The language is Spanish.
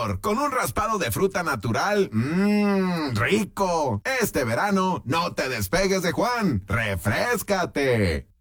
sabor, con un raspado de fruta natural. ¡Rico! Este verano, no te despegues de Juan. ¡Refréscate!